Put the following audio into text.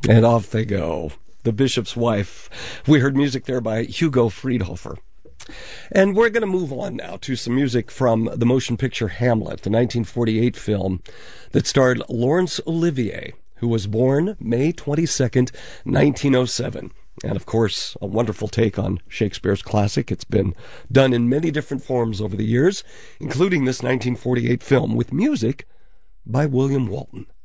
And off they go. The Bishop's Wife. We heard music there by Hugo Friedhofer. And we're going to move on now to some music from the motion picture Hamlet, the 1948 film that starred Laurence Olivier, who was born May 22nd, 1907. And, of course, a wonderful take on Shakespeare's classic. It's been done in many different forms over the years, including this 1948 film with music by William Walton.